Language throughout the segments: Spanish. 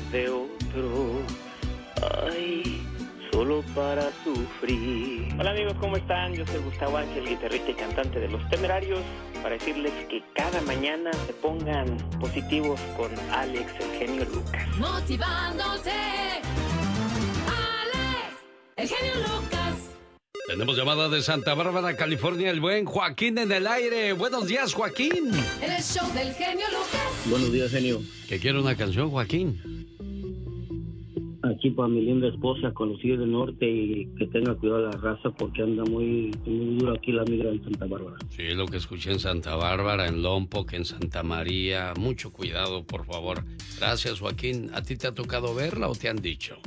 de otro. Ay, solo para sufrir. Hola amigos, ¿cómo están? Yo soy Gustavo Ángel, guitarrista y cantante de Los Temerarios, para decirles que cada mañana se pongan positivos con Alex, el genio Lucas. Motivándote, Alex, el genio Lucas. Tenemos llamada de Santa Bárbara, California, el buen Joaquín en el aire. Buenos días, Joaquín. En el show del genio Lucas. Buenos días, genio. ¿Que quiere una canción, Joaquín? Aquí para mi linda esposa con los hijos del norte y que tenga cuidado de la raza porque anda muy duro aquí la migra en Santa Bárbara. Sí, lo que escuché en Santa Bárbara, en Lompoc, en Santa María. Mucho cuidado, por favor. Gracias, Joaquín. ¿A ti te ha tocado verla o te han dicho?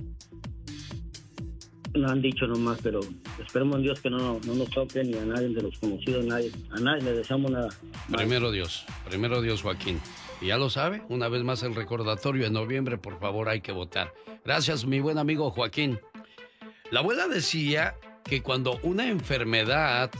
No han dicho nomás, pero esperemos en Dios que no nos toque ni a nadie de los conocidos, a nadie le deseamos nada. Primero Dios, Joaquín. Y ya lo sabe, una vez más el recordatorio, en noviembre, por favor, hay que votar. Gracias, mi buen amigo Joaquín. La abuela decía que cuando una enfermedad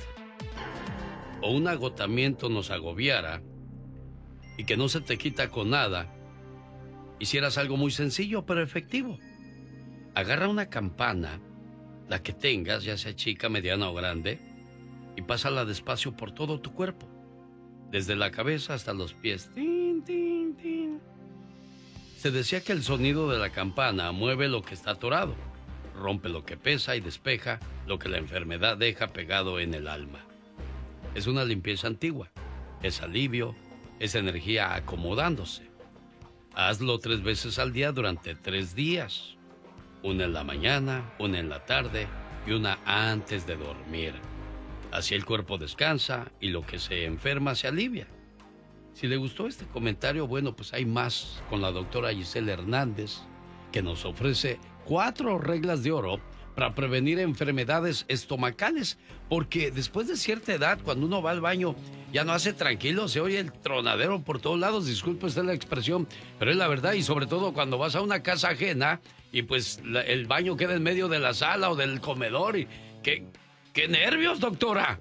o un agotamiento nos agobiara y que no se te quita con nada, hicieras algo muy sencillo pero efectivo. Agarra una campana, la que tengas, ya sea chica, mediana o grande, y pásala despacio por todo tu cuerpo, desde la cabeza hasta los pies. Tin, tin, tin. Se decía que el sonido de la campana mueve lo que está atorado, rompe lo que pesa y despeja lo que la enfermedad deja pegado en el alma. Es una limpieza antigua, es alivio, es energía acomodándose. Hazlo 3 veces al día durante 3 días. Una en la mañana, una en la tarde y una antes de dormir. Así el cuerpo descansa y lo que se enferma se alivia. Si le gustó este comentario, bueno, pues hay más con la doctora Giselle Hernández, que nos ofrece 4 reglas de oro para prevenir enfermedades estomacales. Porque después de cierta edad, cuando uno va al baño, ya no hace tranquilo, se oye el tronadero por todos lados. Disculpe usted la expresión, pero es la verdad. Y sobre todo cuando vas a una casa ajena y pues el baño queda en medio de la sala o del comedor. Y ¡qué nervios, doctora!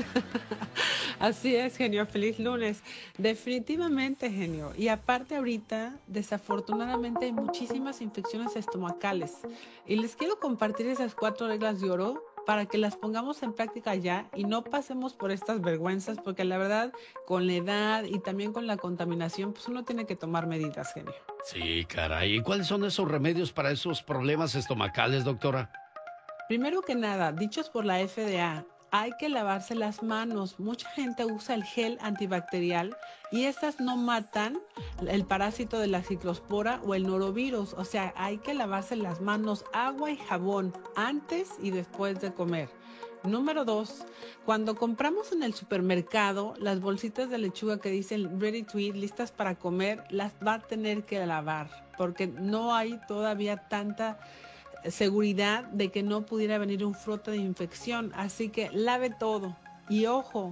Así es, genio. Feliz lunes. Definitivamente, genio. Y aparte ahorita, desafortunadamente, hay muchísimas infecciones estomacales. Y les quiero compartir esas 4 reglas de oro para que las pongamos en práctica ya y no pasemos por estas vergüenzas, porque la verdad, con la edad y también con la contaminación, pues uno tiene que tomar medidas, genio. Sí, caray. ¿Y cuáles son esos remedios para esos problemas estomacales, doctora? Primero que nada, dichos por la FDA, hay que lavarse las manos. Mucha gente usa el gel antibacterial y estas no matan el parásito de la ciclospora o el norovirus. O sea, hay que lavarse las manos, agua y jabón antes y después de comer. Número 2, cuando compramos en el supermercado las bolsitas de lechuga que dicen ready to eat, listas para comer, las va a tener que lavar porque no hay todavía tanta seguridad de que no pudiera venir un brote de infección, así que lave todo. Y ojo,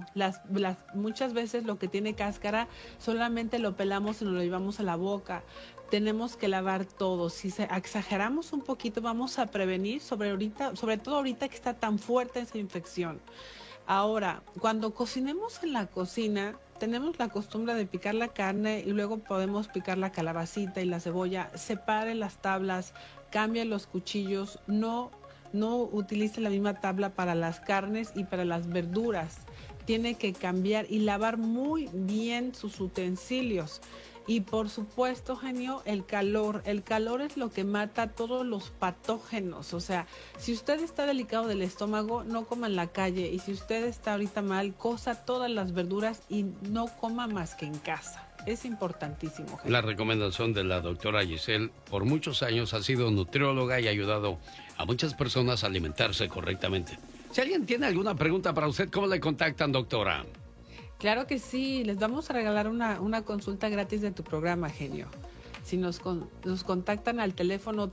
muchas veces lo que tiene cáscara solamente lo pelamos y nos lo llevamos a la boca. Tenemos que lavar todo. Si exageramos un poquito, vamos a prevenir, sobre todo ahorita que está tan fuerte esa infección. Ahora, cuando cocinemos en la cocina, tenemos la costumbre de picar la carne y luego podemos picar la calabacita y la cebolla. Separe las tablas, cambie los cuchillos, no utilice la misma tabla para las carnes y para las verduras. Tiene que cambiar y lavar muy bien sus utensilios. Y por supuesto, genio, el calor. El calor es lo que mata todos los patógenos. O sea, si usted está delicado del estómago, no coma en la calle. Y si usted está ahorita mal, cosa todas las verduras y no coma más que en casa. Es importantísimo, genio. La recomendación de la doctora Giselle, por muchos años ha sido nutrióloga y ha ayudado a muchas personas a alimentarse correctamente. Si alguien tiene alguna pregunta para usted, ¿cómo le contactan, doctora? Claro que sí, les vamos a regalar una consulta gratis de tu programa, genio. Si nos contactan al teléfono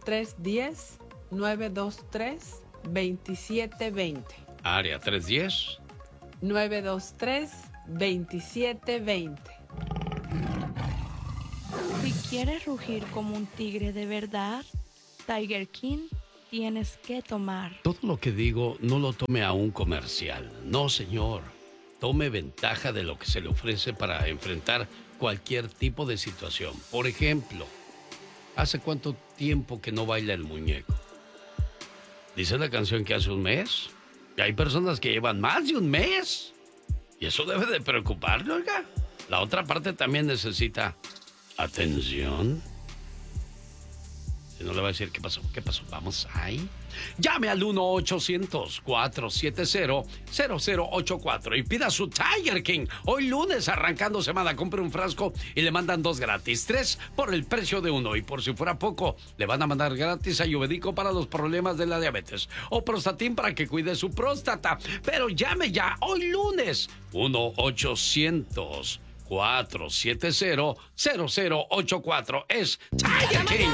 310-923-2720. Área 310. 923-2720. Si quieres rugir como un tigre de verdad, Tiger King tienes que tomar. Todo lo que digo no lo tome a un comercial. No, señor. Tome ventaja de lo que se le ofrece para enfrentar cualquier tipo de situación. Por ejemplo, ¿Hace cuánto tiempo que no baila el muñeco? Dice la canción que hace un mes. Y hay personas que llevan más de un mes. Y eso debe de preocuparle, oiga. La otra parte también necesita atención. Si no le va a decir, ¿qué pasó? Vamos ahí. Llame al 1-800-470-0084 y pida su Tiger King. Hoy lunes, arrancando semana, compre un frasco y le mandan 2 gratis. 3 por el precio de 1. Y por si fuera poco, le van a mandar gratis Ayurvédico para los problemas de la diabetes. O Prostatin para que cuide su próstata. Pero llame ya, hoy lunes. 1-800-470-0084. Es Tiger King.